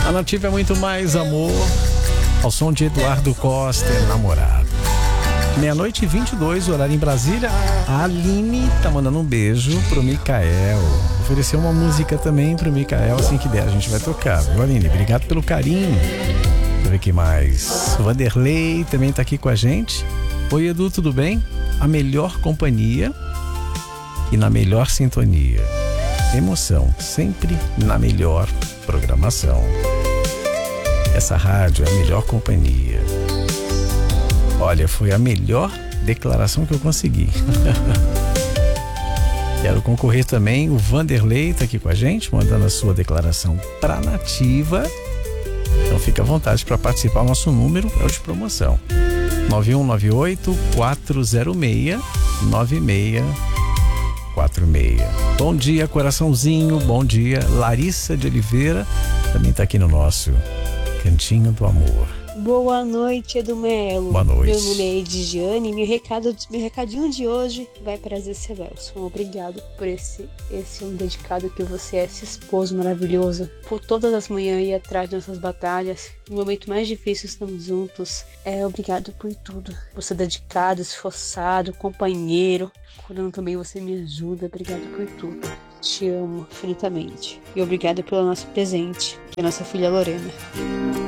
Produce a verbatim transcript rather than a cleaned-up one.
A Nativa é muito mais amor. Ao som de Eduardo Costa, namorado. Meia-noite e vinte e dois, horário em Brasília. A Aline tá mandando um beijo pro Micael. Ofereceu uma música também pro Micael, assim que der a gente vai tocar, viu, Aline? Obrigado pelo carinho. Deixa eu ver aqui mais. O Vanderlei também tá aqui com a gente. Oi, Edu, tudo bem? A melhor companhia e na melhor sintonia. Emoção, sempre na melhor programação. Essa rádio é a melhor companhia. Olha, foi a melhor declaração que eu consegui. Quero concorrer também. O Vanderlei está aqui com a gente, mandando a sua declaração para a Nativa. Então fica à vontade para participar. O nosso número é o de promoção. nove um nove oito, quatro zero seis, nove seis quatro seis. Bom dia, coraçãozinho. Bom dia, Larissa de Oliveira. Também está aqui no nosso Cantinho do Amor. Boa noite, Edu Melo. Boa noite. Meu nome é Edigiane e meu, recado, meu recadinho de hoje vai para Zé Celso. Obrigado por esse, esse um dedicado que você é, esse esposo maravilhoso. Por todas as manhãs ir atrás dessas batalhas. No momento mais difícil estamos juntos. É, obrigado por tudo. Você é dedicado, esforçado, companheiro. Quando também você me ajuda. Obrigado por tudo. Te amo infinitamente. E obrigado pelo nosso presente, que é a nossa filha Lorena.